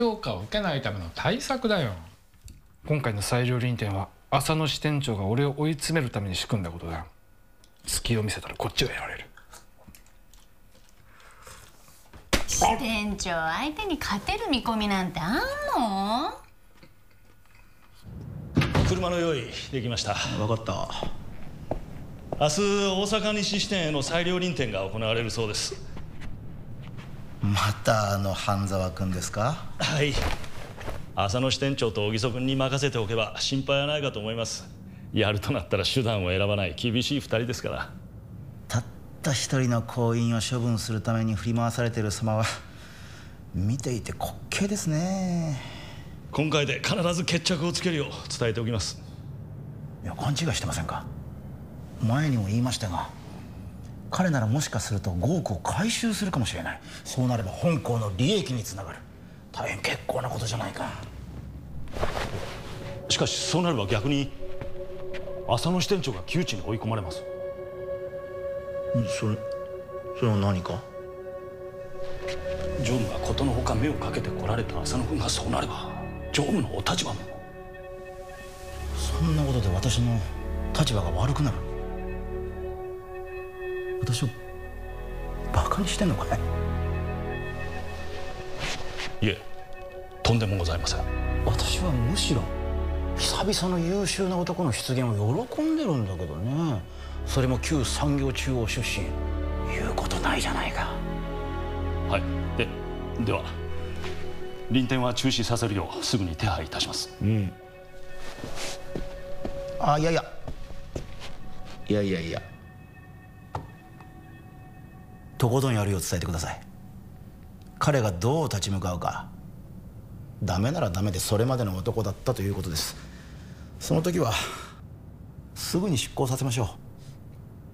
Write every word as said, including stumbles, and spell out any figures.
評価を受けないための対策だよ。今回の裁量臨転は浅野支店長が俺を追い詰めるために仕組んだことだ。隙を見せたらこっちがやられる。 支店長相手に勝てる見込みなんてあんの？ 車の用意できました。 分かった。 明日大阪西支店への裁量臨転が行われるそうです。 またあの半沢君ですか？ はい、浅野支店長と小木曽君に任せておけば心配はないかと思います。やるとなったら手段を選ばない厳しいふたりですから。 たった一人の行員を処分するために振り回されている様は見ていて滑稽ですね。 今回で必ず決着をつけるよう伝えておきます。 いや、勘違いしてませんか？前にも言いましたが、彼ならもしかするとごおくを回収するかもしれない。そうなれば本校の利益につながる。大変結構なことじゃないか。 しかしそうなれば逆に浅野支店長が窮地に追い込まれます。 それそれは何か？ 常務がことのほか目をかけてこられた浅野君がそうなれば常務のお立場も。 そんなことで私の立場が悪くなる？私をバカにしてんのかい？ いえ、とんでもございません。 私はむしろ久々の優秀な男の出現を喜んでるんだけどね。それも旧産業中央出身。言うことないじゃないか。 はい。ででは臨転は中止させるようすぐに手配いたします。 うん。あ、いやいやいやいやいやとことんやるよう伝えてください。彼がどう立ち向かうか。ダメならダメでそれまでの男だったということです。その時はすぐに執行させましょう。